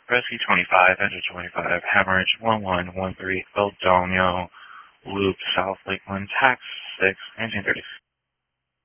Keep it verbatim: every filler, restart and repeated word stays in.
Rescue twenty-five, enter twenty-five, Hemorrhage one one one three, El Doño Loop, South Lakeland, tax six, nineteen thirty.